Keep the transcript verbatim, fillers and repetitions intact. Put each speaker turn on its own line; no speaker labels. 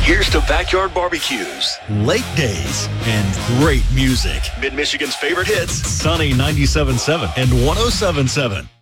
Here's to backyard barbecues,
late days, and great music.
Mid-Michigan's favorite hits.
Sunny ninety-seven point seven and one oh seven point seven.